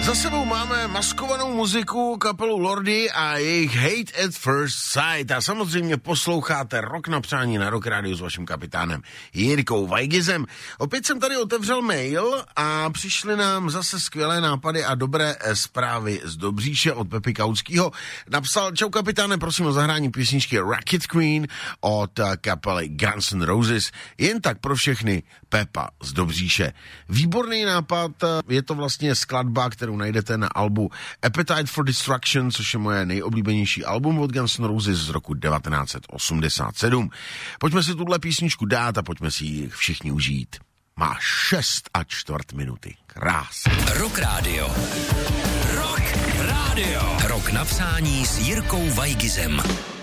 Za sebou máme maskovanou muziku, kapelu Lordi a jejich Hate at First Sight. A samozřejmě posloucháte Rock na přání na Rock Radio s vaším kapitánem Jirkou Vajgizem. Opět jsem tady otevřel mail a přišly nám zase skvělé nápady a dobré zprávy z Dobříše od Pepy Kautskýho. Napsal: čau kapitáne, prosím o zahrání písničky Rocket Queen od kapely Guns N' Roses. Jen tak pro všechny, Pepa z Dobříše. Výborný nápad, je to vlastně skladba, kterou najdete na albu Appetite for Destruction, což je moje nejoblíbenější album od Guns N' Roses z roku 1987. Pojďme si tuhle písničku dát a pojďme si ji všichni užít. Má 6,25 minuty. Krás. Rock Radio. Rock Radio. Rock na přání s Jirkou Vajgizem.